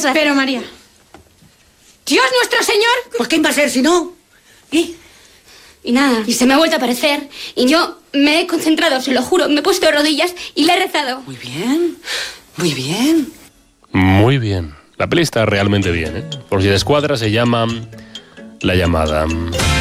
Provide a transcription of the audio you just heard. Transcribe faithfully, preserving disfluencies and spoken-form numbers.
gracias. Pero María... ¡Dios nuestro Señor! Pues ¿quién va a ser si no? ¿Y? Y nada, y se me ha vuelto a aparecer. Y yo me he concentrado, se lo juro. Me he puesto de rodillas y le he rezado. Muy bien, muy bien. Muy bien. La peli está realmente bien, ¿eh? Por si de escuadra se llama La Llamada.